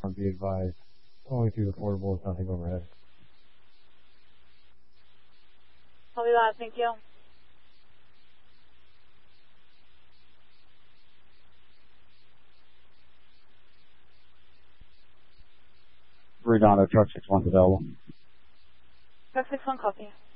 Be advised. Only through the portables, nothing overhead. I'll be back, thank you. Redondo, truck 6-1's available. Truck 6-1, copy.